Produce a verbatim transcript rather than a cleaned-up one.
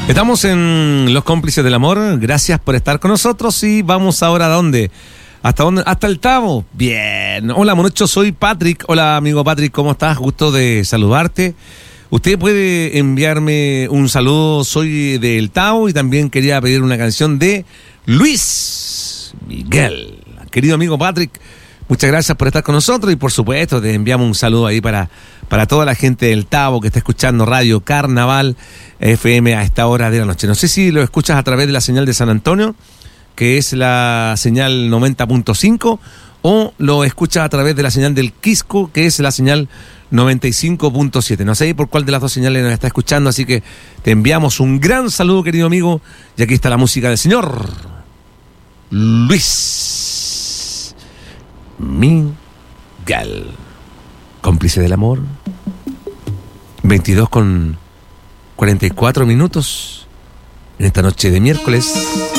Estamos en Los Cómplices del Amor. Gracias por estar con nosotros y vamos ahora a dónde. ¿Hasta dónde? Hasta el Tabo. Bien. Hola, monocho, soy Patrick. Hola, amigo Patrick, ¿cómo estás? Gusto de saludarte. Usted puede enviarme un saludo. Soy del Tabo y también quería pedir una canción de Luis Miguel. Querido amigo Patrick, muchas gracias por estar con nosotros y por supuesto te enviamos un saludo ahí para, para toda la gente del Tabo que está escuchando Radio Carnaval F M a esta hora de la noche. No sé si lo escuchas a través de la señal de San Antonio, que es la señal noventa punto cinco, o lo escuchas a través de la señal del Quisco, que es la señal noventa y cinco punto siete. No sé por cuál de las dos señales nos está escuchando, así que te enviamos un gran saludo, querido amigo, y aquí está la música del señor Luis Miguel, cómplice del amor. veintidós con cuarenta y cuatro minutos en esta noche de miércoles.